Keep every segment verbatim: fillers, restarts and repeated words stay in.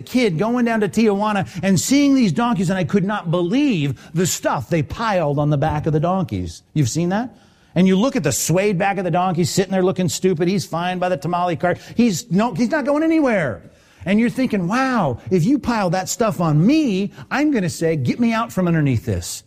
kid going down to Tijuana and seeing these donkeys, and I could not believe the stuff they piled on the back of the donkeys. You've seen that? And you look at the suede back of the donkey sitting there looking stupid. He's fine by the tamale cart. He's no, he's not going anywhere. And you're thinking, wow, if you pile that stuff on me, I'm going to say, get me out from underneath this.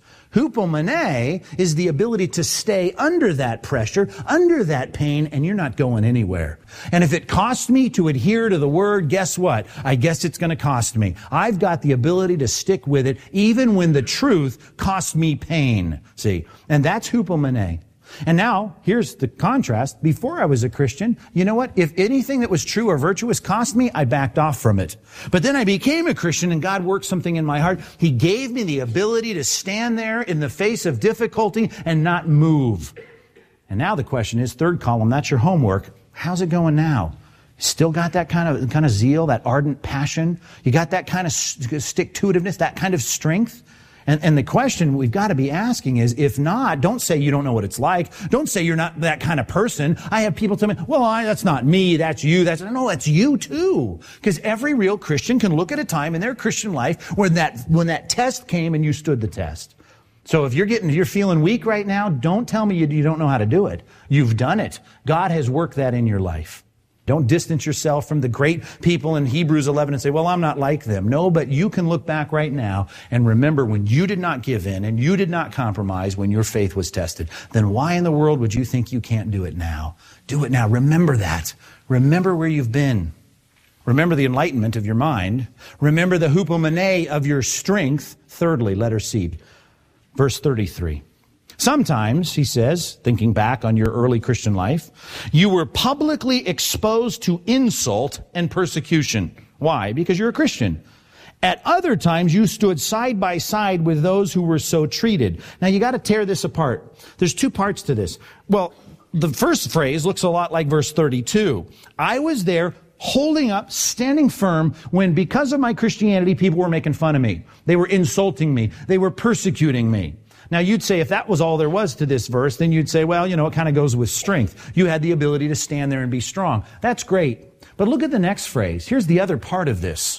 Hupomene is the ability to stay under that pressure, under that pain, and you're not going anywhere. And if it costs me to adhere to the word, guess what? I guess it's going to cost me. I've got the ability to stick with it even when the truth costs me pain. See? And that's hupomene. And now, here's the contrast. Before I was a Christian, you know what? If anything that was true or virtuous cost me, I backed off from it. But then I became a Christian and God worked something in my heart. He gave me the ability to stand there in the face of difficulty and not move. And now the question is, third column, that's your homework. How's it going now? Still got that kind of kind of zeal, that ardent passion? You got that kind of stick-to-itiveness, that kind of strength? And, and the question we've got to be asking is, if not, don't say you don't know what it's like. Don't say you're not that kind of person. I have people tell me, well, I, that's not me, that's you. That's no, that's you too. Because every real Christian can look at a time in their Christian life when that when that test came and you stood the test. So if you're getting, you're feeling weak right now, don't tell me you, you don't know how to do it. You've done it. God has worked that in your life. Don't distance yourself from the great people in Hebrews eleven and say, well, I'm not like them. No, but you can look back right now and remember when you did not give in and you did not compromise when your faith was tested. Then why in the world would you think you can't do it now? Do it now. Remember that. Remember where you've been. Remember the enlightenment of your mind. Remember the hupomene of your strength. Thirdly, letter C, verse thirty-three. Sometimes, he says, thinking back on your early Christian life, you were publicly exposed to insult and persecution. Why? Because you're a Christian. At other times, you stood side by side with those who were so treated. Now, you got to tear this apart. There's two parts to this. Well, the first phrase looks a lot like verse thirty-two. I was there holding up, standing firm, when because of my Christianity, people were making fun of me. They were insulting me. They were persecuting me. Now, you'd say if that was all there was to this verse, then you'd say, well, you know, it kind of goes with strength. You had the ability to stand there and be strong. That's great. But look at the next phrase. Here's the other part of this.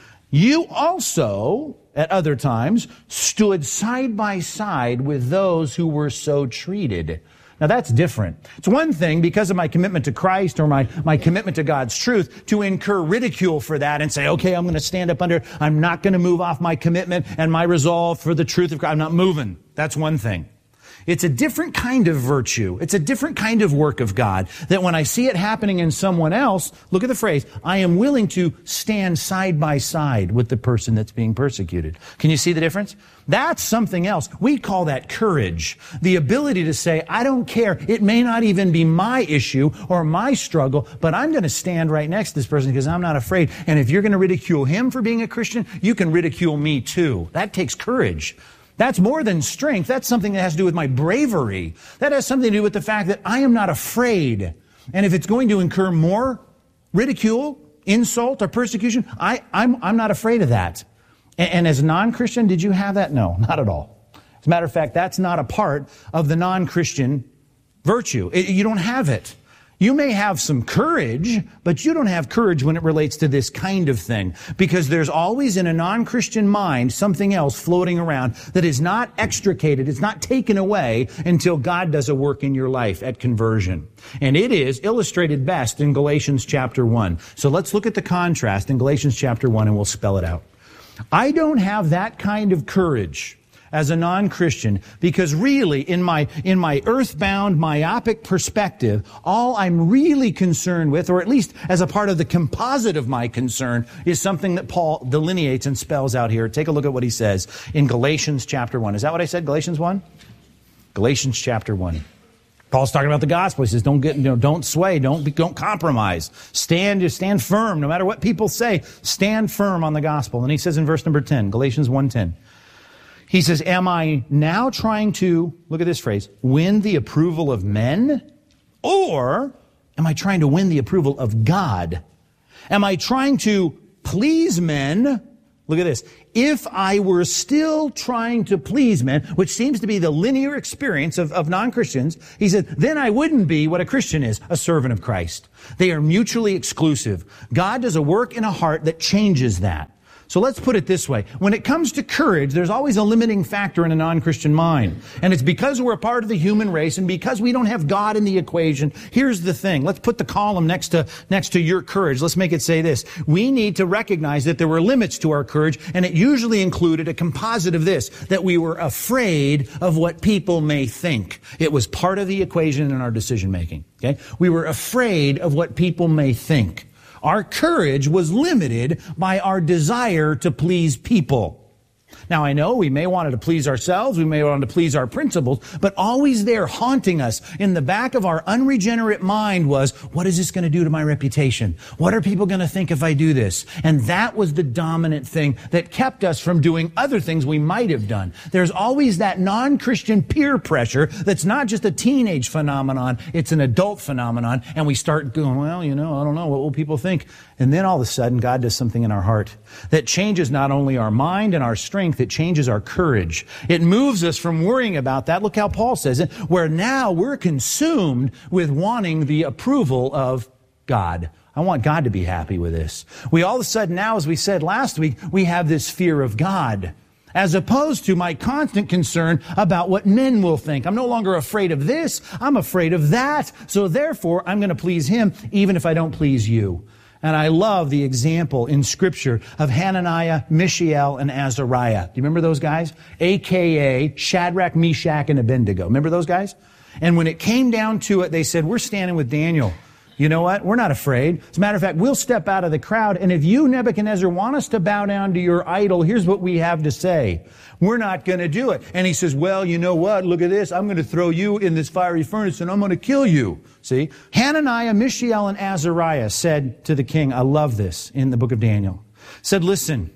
You also, at other times, stood side by side with those who were so treated. Now, that's different. It's one thing, because of my commitment to Christ or my, my commitment to God's truth, to incur ridicule for that and say, okay, I'm going to stand up under, I'm not going to move off my commitment and my resolve for the truth of Christ. I'm not moving. That's one thing. It's a different kind of virtue. It's a different kind of work of God that when I see it happening in someone else, look at the phrase, I am willing to stand side by side with the person that's being persecuted. Can you see the difference? That's something else. We call that courage. The ability to say, I don't care. It may not even be my issue or my struggle, but I'm going to stand right next to this person because I'm not afraid. And if you're going to ridicule him for being a Christian, you can ridicule me too. That takes courage. That's more than strength. That's something that has to do with my bravery. That has something to do with the fact that I am not afraid. And if it's going to incur more ridicule, insult, or persecution, I, I'm, I'm not afraid of that. And, and as a non-Christian, did you have that? No, not at all. As a matter of fact, that's not a part of the non-Christian virtue. It, you don't have it. You may have some courage, but you don't have courage when it relates to this kind of thing. Because there's always in a non-Christian mind something else floating around that is not extricated, it's not taken away until God does a work in your life at conversion. And it is illustrated best in Galatians chapter one. So let's look at the contrast in Galatians chapter one and we'll spell it out. I don't have that kind of courage as a non-Christian, because really, in my in my earthbound, myopic perspective, all I'm really concerned with, or at least as a part of the composite of my concern, is something that Paul delineates and spells out here. Take a look at what he says in Galatians chapter one. Is that what I said, Galatians one? Galatians chapter one. Paul's talking about the gospel. He says, don't get, you know, don't sway, don't be, don't compromise. Stand, stand firm, no matter what people say. Stand firm on the gospel. And he says in verse number ten, Galatians one ten. He says, am I now trying to, look at this phrase, win the approval of men? Or am I trying to win the approval of God? Am I trying to please men? Look at this. If I were still trying to please men, which seems to be the linear experience of, of non-Christians, he said, then I wouldn't be what a Christian is, a servant of Christ. They are mutually exclusive. God does a work in a heart that changes that. So let's put it this way. When it comes to courage, there's always a limiting factor in a non-Christian mind. And it's because we're a part of the human race and because we don't have God in the equation. Here's the thing. Let's put the column next to, next to your courage. Let's make it say this. We need to recognize that there were limits to our courage, and it usually included a composite of this, that we were afraid of what people may think. It was part of the equation in our decision making. Okay? We were afraid of what people may think. Our courage was limited by our desire to please people. Now, I know we may want to please ourselves, we may want to please our principles, but always there haunting us in the back of our unregenerate mind was, what is this going to do to my reputation? What are people going to think if I do this? And that was the dominant thing that kept us from doing other things we might have done. There's always that non-Christian peer pressure that's not just a teenage phenomenon, it's an adult phenomenon, and we start going, well, you know, I don't know, what will people think? And then all of a sudden, God does something in our heart that changes not only our mind and our strength, it changes our courage. It moves us from worrying about that. Look how Paul says it, where now we're consumed with wanting the approval of God. I want God to be happy with this. We all of a sudden now, as we said last week, we have this fear of God, as opposed to my constant concern about what men will think. I'm no longer afraid of this. I'm afraid of that. So therefore, I'm going to please Him, even if I don't please you. And I love the example in Scripture of Hananiah, Mishael, and Azariah. Do you remember those guys? A K A Shadrach, Meshach, and Abednego. Remember those guys? And when it came down to it, they said, we're standing with Daniel. You know what? We're not afraid. As a matter of fact, we'll step out of the crowd, and if you, Nebuchadnezzar, want us to bow down to your idol, here's what we have to say. We're not going to do it. And he says, well, you know what? Look at this. I'm going to throw you in this fiery furnace, and I'm going to kill you. See? Hananiah, Mishael, and Azariah said to the king, I love this in the book of Daniel, said, listen,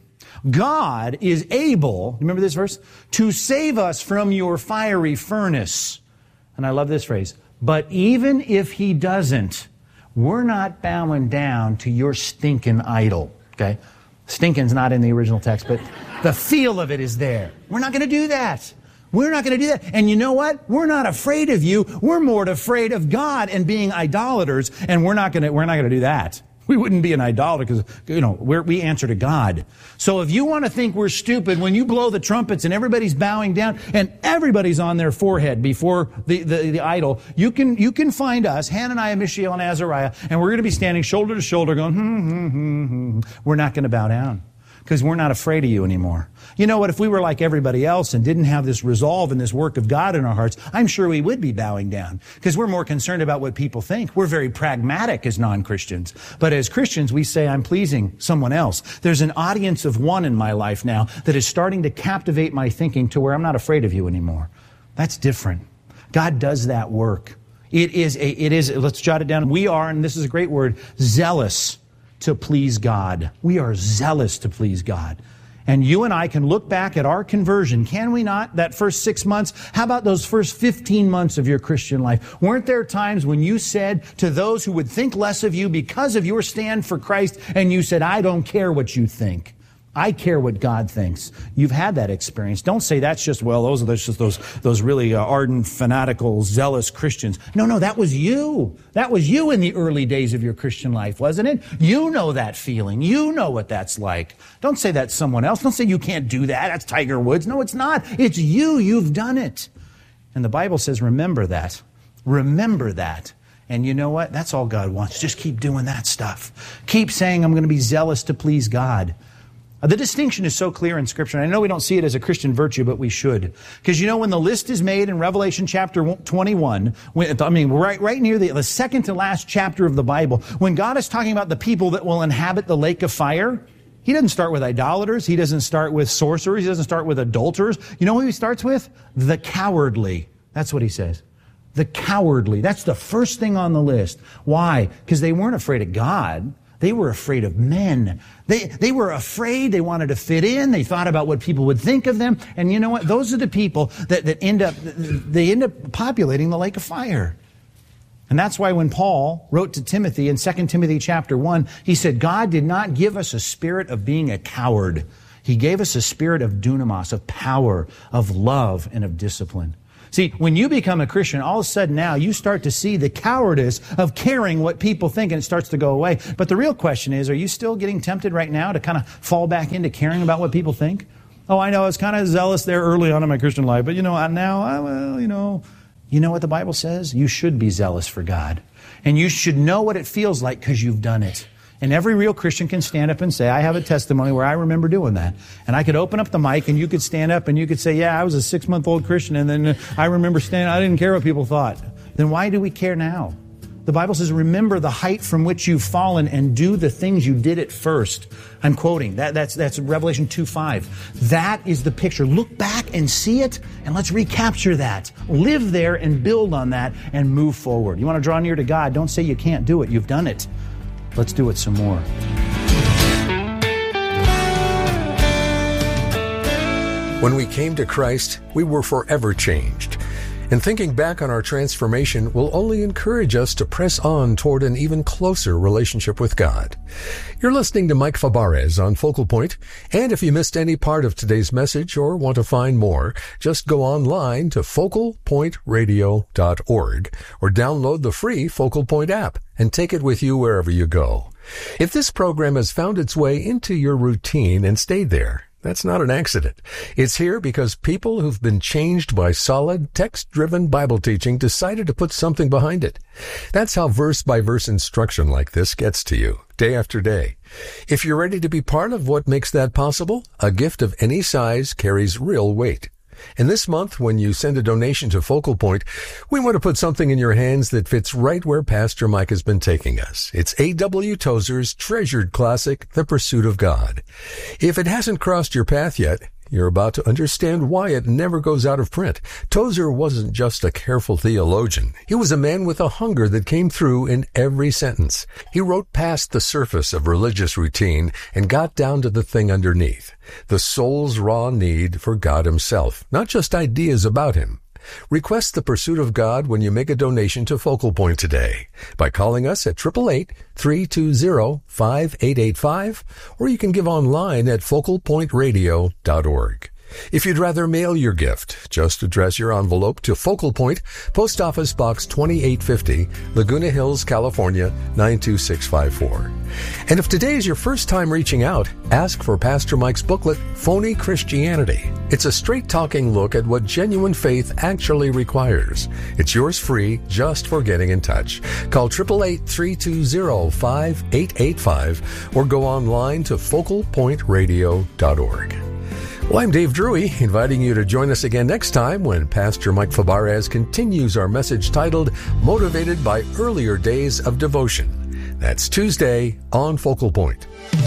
God is able, remember this verse, to save us from your fiery furnace. And I love this phrase, but even if He doesn't, we're not bowing down to your stinking idol. Okay? Stinking's not in the original text, but the feel of it is there. We're not going to do that. We're not going to do that. And you know what? We're not afraid of you. We're more afraid of God and being idolaters, and we're not going to, we're not going to do that. We wouldn't be an idolater because, you know, we're, we answer to God. So if you want to think we're stupid, when you blow the trumpets and everybody's bowing down and everybody's on their forehead before the, the, the idol, you can, you can find us, Hananiah, Mishael, and Azariah, and we're going to be standing shoulder to shoulder going, hmm, hmm, hmm, hmm. We're not going to bow down because we're not afraid of you anymore. You know what? If we were like everybody else and didn't have this resolve and this work of God in our hearts, I'm sure we would be bowing down because we're more concerned about what people think. We're very pragmatic as non-Christians. But as Christians, we say, I'm pleasing someone else. There's an audience of one in my life now that is starting to captivate my thinking to where I'm not afraid of you anymore. That's different. God does that work. It is, a, it is, let's jot it down. We are, and this is a great word, zealous to please God. We are zealous to please God. And you and I can look back at our conversion, can we not? That first six months. How about those first fifteen months of your Christian life? Weren't there times when you said to those who would think less of you because of your stand for Christ, and you said, I don't care what you think. I care what God thinks. You've had that experience. Don't say that's just, well, those are just those, those really uh, ardent, fanatical, zealous Christians. No, no, that was you. That was you in the early days of your Christian life, wasn't it? You know that feeling. You know what that's like. Don't say that's someone else. Don't say you can't do that. That's Tiger Woods. No, it's not. It's you. You've done it. And the Bible says, remember that. Remember that. And you know what? That's all God wants. Just keep doing that stuff. Keep saying, I'm going to be zealous to please God. The distinction is so clear in Scripture. And I know we don't see it as a Christian virtue, but we should. Because you know, when the list is made in Revelation chapter twenty-one, when, I mean, right, right near the, the second to last chapter of the Bible, when God is talking about the people that will inhabit the lake of fire, He doesn't start with idolaters. He doesn't start with sorcerers. He doesn't start with adulterers. You know who He starts with? The cowardly. That's what He says. The cowardly. That's the first thing on the list. Why? Because they weren't afraid of God. They were afraid of men. They, they were afraid. They wanted to fit in. They thought about what people would think of them. And you know what? Those are the people that, that end up, they end up populating the lake of fire. And that's why when Paul wrote to Timothy in Second Timothy chapter one, he said, God did not give us a spirit of being a coward. He gave us a spirit of dunamis, of power, of love, and of discipline. See, when you become a Christian, all of a sudden now you start to see the cowardice of caring what people think, and it starts to go away. But the real question is, are you still getting tempted right now to kind of fall back into caring about what people think? Oh, I know, I was kind of zealous there early on in my Christian life, but you know, now, I, well, you know, you know what the Bible says? You should be zealous for God. And you should know what it feels like because you've done it. And every real Christian can stand up and say, I have a testimony where I remember doing that. And I could open up the mic and you could stand up and you could say, yeah, I was a six-month-old Christian and then I remember standing, I didn't care what people thought. Then why do we care now? The Bible says, remember the height from which you've fallen and do the things you did at first. I'm quoting. That, that's, that's Revelation two five. That is the picture. Look back and see it, and let's recapture that. Live there and build on that and move forward. You want to draw near to God, don't say you can't do it. You've done it. Let's do it some more. When we came to Christ, we were forever changed. And thinking back on our transformation will only encourage us to press on toward an even closer relationship with God. You're listening to Mike Fabarez on Focal Point, and if you missed any part of today's message or want to find more, just go online to focal point radio dot org or download the free Focal Point app and take it with you wherever you go. If this program has found its way into your routine and stayed there, that's not an accident. It's here because people who've been changed by solid, text-driven Bible teaching decided to put something behind it. That's how verse-by-verse instruction like this gets to you, day after day. If you're ready to be part of what makes that possible, a gift of any size carries real weight. And this month, when you send a donation to Focal Point, we want to put something in your hands that fits right where Pastor Mike has been taking us. It's A W Tozer's treasured classic, The Pursuit of God. If it hasn't crossed your path yet, you're about to understand why it never goes out of print. Tozer wasn't just a careful theologian. He was a man with a hunger that came through in every sentence. He wrote past the surface of religious routine and got down to the thing underneath, the soul's raw need for God himself, not just ideas about him. Request The Pursuit of God when you make a donation to Focal Point today by calling us at eight eight eight, three two zero, five eight eight five, or you can give online at focal point radio dot org. If you'd rather mail your gift, just address your envelope to Focal Point, Post Office Box twenty-eight fifty, Laguna Hills, California, nine two six five four. And if today is your first time reaching out, ask for Pastor Mike's booklet, Phony Christianity. It's a straight-talking look at what genuine faith actually requires. It's yours free just for getting in touch. Call eight eight eight, three two zero, five eight eight five or go online to focal point radio dot org. Well, I'm Dave Drury, inviting you to join us again next time when Pastor Mike Fabarez continues our message titled, Motivated by Earlier Days of Devotion. That's Tuesday on Focal Point.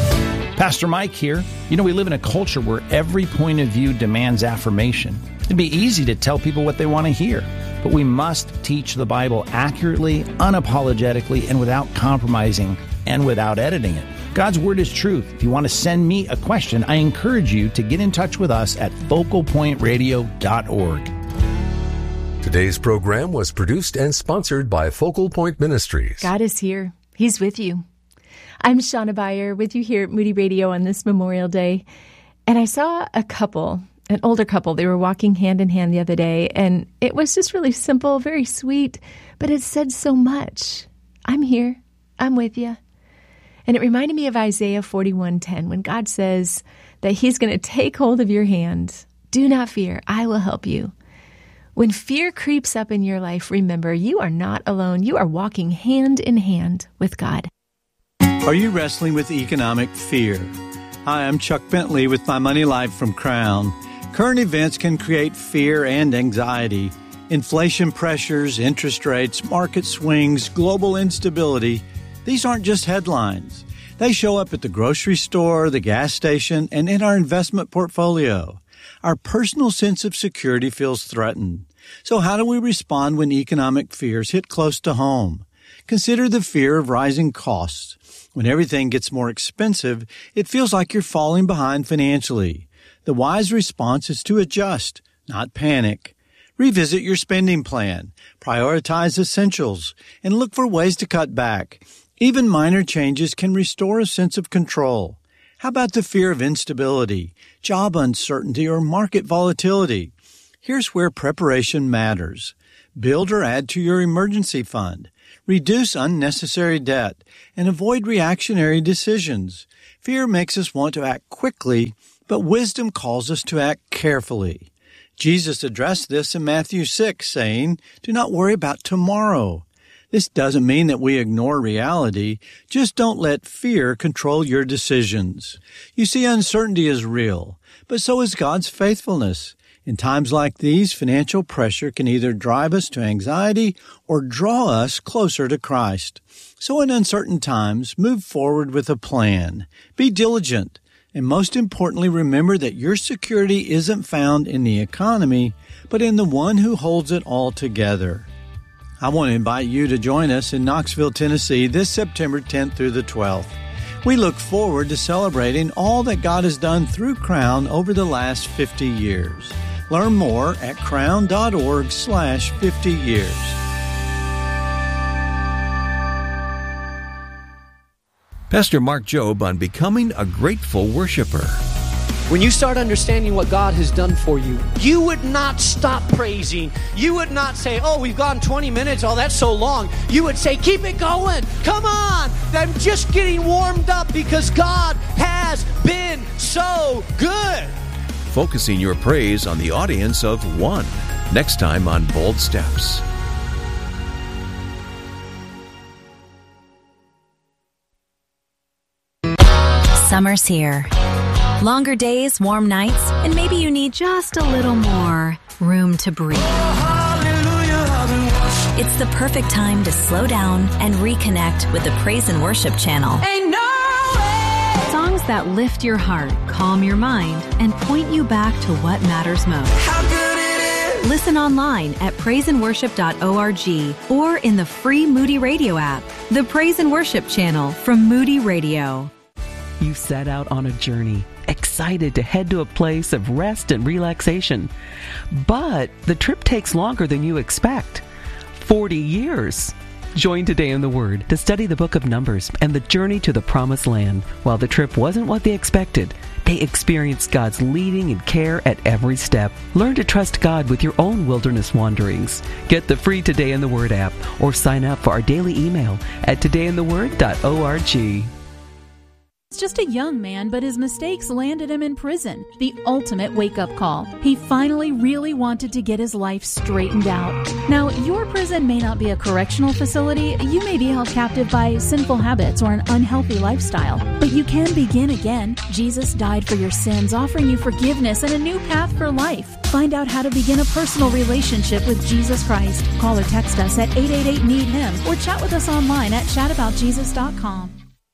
Pastor Mike here. You know, we live in a culture where every point of view demands affirmation. It'd be easy to tell people what they want to hear, but we must teach the Bible accurately, unapologetically, and without compromising and without editing it. God's Word is truth. If you want to send me a question, I encourage you to get in touch with us at focal point radio dot org. Today's program was produced and sponsored by Focal Point Ministries. God is here. He's with you. I'm Shauna Beyer with you here at Moody Radio on this Memorial Day. And I saw a couple, an older couple. They were walking hand in hand the other day. And it was just really simple, very sweet, but it said so much. I'm here. I'm with you. And it reminded me of Isaiah forty-one ten, when God says that he's going to take hold of your hand. Do not fear. I will help you. When fear creeps up in your life, remember, you are not alone. You are walking hand in hand with God. Are you wrestling with economic fear? Hi, I'm Chuck Bentley with My Money Life from Crown. Current events can create fear and anxiety. Inflation pressures, interest rates, market swings, global instability. These aren't just headlines. They show up at the grocery store, the gas station, and in our investment portfolio. Our personal sense of security feels threatened. So how do we respond when economic fears hit close to home? Consider the fear of rising costs. When everything gets more expensive, it feels like you're falling behind financially. The wise response is to adjust, not panic. Revisit your spending plan, prioritize essentials, and look for ways to cut back. Even minor changes can restore a sense of control. How about the fear of instability, job uncertainty, or market volatility? Here's where preparation matters. Build or add to your emergency fund. Reduce unnecessary debt and avoid reactionary decisions. Fear makes us want to act quickly, but wisdom calls us to act carefully. Jesus addressed this in Matthew six, saying, "Do not worry about tomorrow." This doesn't mean that we ignore reality. Just don't let fear control your decisions. You see, uncertainty is real, but so is God's faithfulness. In times like these, financial pressure can either drive us to anxiety or draw us closer to Christ. So in uncertain times, move forward with a plan. Be diligent. And most importantly, remember that your security isn't found in the economy, but in the one who holds it all together. I want to invite you to join us in Knoxville, Tennessee this September tenth through the twelfth. We look forward to celebrating all that God has done through Crown over the last fifty years. Learn more at crown.org slash 50 years. Pastor Mark Jobe on becoming a grateful worshiper. When you start understanding what God has done for you, you would not stop praising. You would not say, oh, we've gone twenty minutes. Oh, that's so long. You would say, keep it going. Come on. I'm just getting warmed up because God has been so good. Focusing your praise on the audience of one. Next time on Bold Steps. Summer's here. Longer days, warm nights, and maybe you need just a little more room to breathe. It's the perfect time to slow down and reconnect with the Praise and Worship channel. Ain't no way. Songs that lift your heart, calm your mind, and point you back to what matters most. How good it is. Listen online at praise and worship dot org or in the free Moody Radio app. The Praise and Worship channel from Moody Radio. You set out on a journey, excited to head to a place of rest and relaxation. But the trip takes longer than you expect. forty years. Join Today in the Word to study the book of Numbers and the journey to the Promised Land. While the trip wasn't what they expected, they experienced God's leading and care at every step. Learn to trust God with your own wilderness wanderings. Get the free Today in the Word app or sign up for our daily email at today in the word dot org. He's just a young man, but his mistakes landed him in prison. The ultimate wake-up call. He finally really wanted to get his life straightened out. Now, your prison may not be a correctional facility. You may be held captive by sinful habits or an unhealthy lifestyle. But you can begin again. Jesus died for your sins, offering you forgiveness and a new path for life. Find out how to begin a personal relationship with Jesus Christ. Call or text us at eight eight eight, need him or chat with us online at chat about jesus dot com.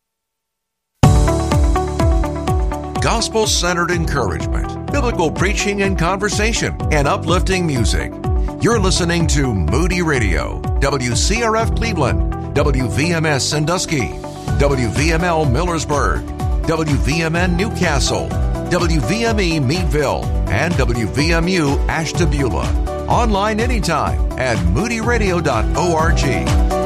Gospel-centered encouragement, biblical preaching and conversation, and uplifting music. You're listening to Moody Radio, W C R F Cleveland, W V M S Sandusky, W V M L Millersburg, W V M N Newcastle, W V M E Meadville, and W V M U Ashtabula. Online anytime at moody radio dot org.